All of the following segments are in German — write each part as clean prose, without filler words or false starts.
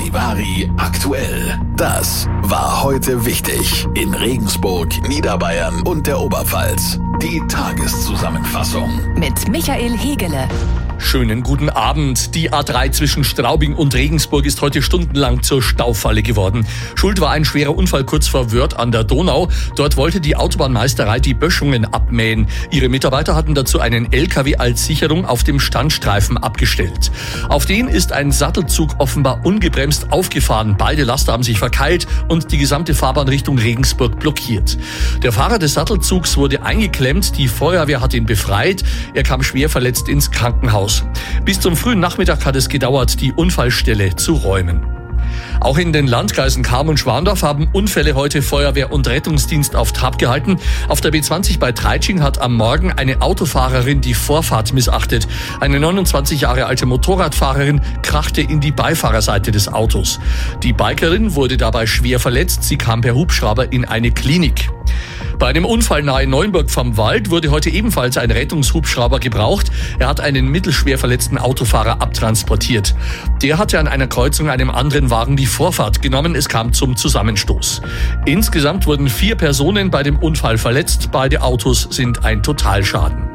Charivari aktuell. Das war heute wichtig in Regensburg, Niederbayern und der Oberpfalz. Die Tageszusammenfassung mit Michael Hegele. Schönen guten Abend. Die A3 zwischen Straubing und Regensburg ist heute stundenlang zur Staufalle geworden. Schuld war ein schwerer Unfall kurz vor Wörth an der Donau. Dort wollte die Autobahnmeisterei die Böschungen abmähen. Ihre Mitarbeiter hatten dazu einen LKW als Sicherung auf dem Standstreifen abgestellt. Auf den ist ein Sattelzug offenbar ungebremst aufgefahren. Beide Laster haben sich verkeilt und die gesamte Fahrbahn Richtung Regensburg blockiert. Der Fahrer des Sattelzugs wurde eingeklemmt. Die Feuerwehr hat ihn befreit. Er kam schwer verletzt ins Krankenhaus. Bis zum frühen Nachmittag hat es gedauert, die Unfallstelle zu räumen. Auch in den Landkreisen Cham und Schwandorf haben Unfälle heute Feuerwehr und Rettungsdienst auf Trab gehalten. Auf der B20 bei Treitsching hat am Morgen eine Autofahrerin die Vorfahrt missachtet. Eine 29 Jahre alte Motorradfahrerin krachte in die Beifahrerseite des Autos. Die Bikerin wurde dabei schwer verletzt. Sie kam per Hubschrauber in eine Klinik. Bei einem Unfall nahe Neuenburg vom Wald wurde heute ebenfalls ein Rettungshubschrauber gebraucht. Er hat einen mittelschwer verletzten Autofahrer abtransportiert. Der hatte an einer Kreuzung einem anderen Wagen die Vorfahrt genommen. Es kam zum Zusammenstoß. Insgesamt wurden 4 Personen bei dem Unfall verletzt. Beide Autos sind ein Totalschaden.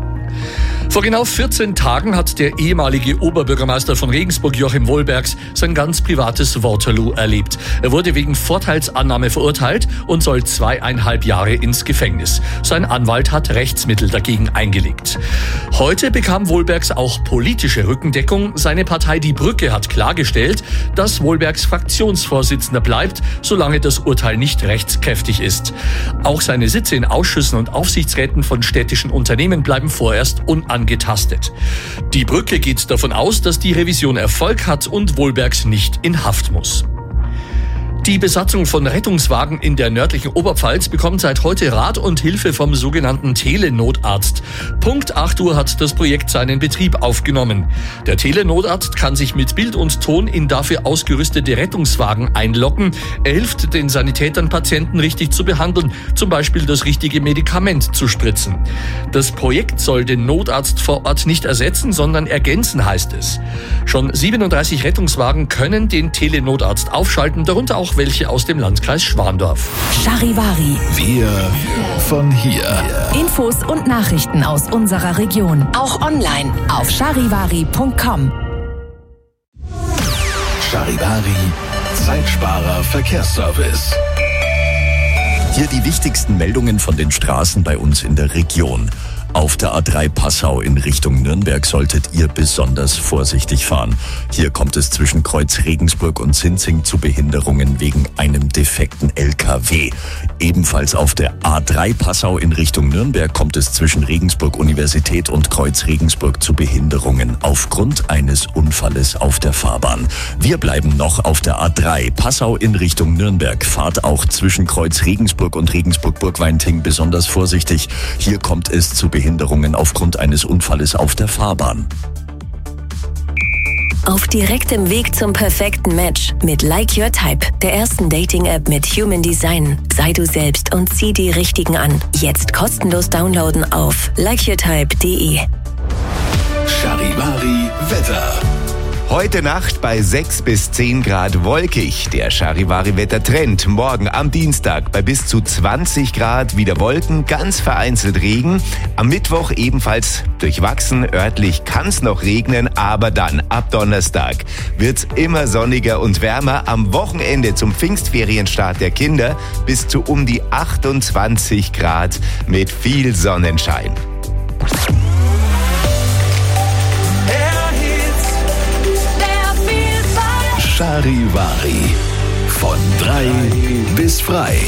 Vor genau 14 Tagen hat der ehemalige Oberbürgermeister von Regensburg, Joachim Wohlbergs, sein ganz privates Waterloo erlebt. Er wurde wegen Vorteilsannahme verurteilt und soll 2,5 Jahre ins Gefängnis. Sein Anwalt hat Rechtsmittel dagegen eingelegt. Heute bekam Wohlbergs auch politische Rückendeckung. Seine Partei Die Brücke hat klargestellt, dass Wohlbergs Fraktionsvorsitzender bleibt, solange das Urteil nicht rechtskräftig ist. Auch seine Sitze in Ausschüssen und Aufsichtsräten von städtischen Unternehmen bleiben vorerst unangetastet. Die Brücke geht davon aus, dass die Revision Erfolg hat und Wohlbergs nicht in Haft muss. Die Besatzung von Rettungswagen in der nördlichen Oberpfalz bekommt seit heute Rat und Hilfe vom sogenannten Telenotarzt. Punkt 8 Uhr hat das Projekt seinen Betrieb aufgenommen. Der Telenotarzt kann sich mit Bild und Ton in dafür ausgerüstete Rettungswagen einloggen. Er hilft den Sanitätern, Patienten richtig zu behandeln, zum Beispiel das richtige Medikament zu spritzen. Das Projekt soll den Notarzt vor Ort nicht ersetzen, sondern ergänzen, heißt es. Schon 37 Rettungswagen können den Telenotarzt aufschalten, darunter auch welche aus dem Landkreis Schwandorf. Charivari. Wir von hier. Infos und Nachrichten aus unserer Region. Auch online auf charivari.com. Charivari, Zeitsparer Verkehrsservice. Hier die wichtigsten Meldungen von den Straßen bei uns in der Region. Auf der A3 Passau in Richtung Nürnberg solltet ihr besonders vorsichtig fahren. Hier kommt es zwischen Kreuz Regensburg und Sinzing zu Behinderungen wegen einem defekten LKW. Ebenfalls auf der A3 Passau in Richtung Nürnberg kommt es zwischen Regensburg Universität und Kreuz Regensburg zu Behinderungen aufgrund eines Unfalles auf der Fahrbahn. Wir bleiben noch auf der A3 Passau in Richtung Nürnberg. Fahrt auch zwischen Kreuz Regensburg und Regensburg-Burgweinting besonders vorsichtig. Hier kommt es zu Behinderungen aufgrund eines Unfalles auf der Fahrbahn. Auf direktem Weg zum perfekten Match mit Like Your Type, der ersten Dating-App mit Human Design. Sei du selbst und zieh die Richtigen an. Jetzt kostenlos downloaden auf likeyourtype.de. Charivari Wetter. Heute Nacht bei 6 bis 10 Grad wolkig. Der Charivari-Wettertrend. Morgen am Dienstag bei bis zu 20 Grad wieder Wolken, ganz vereinzelt Regen. Am Mittwoch ebenfalls durchwachsen. Örtlich kann es noch regnen, aber dann ab Donnerstag wird's immer sonniger und wärmer. Am Wochenende zum Pfingstferienstart der Kinder bis zu um die 28 Grad mit viel Sonnenschein. Charivari. Von 3 bis frei.